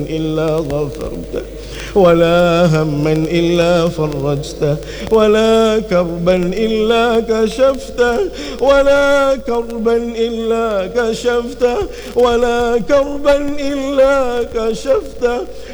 إلا غفرته، ولا هما إلا فرجته، ولا كربا إلا كشفته، ولا كربا إلا كشفته، ولا كربا إلا كشفته.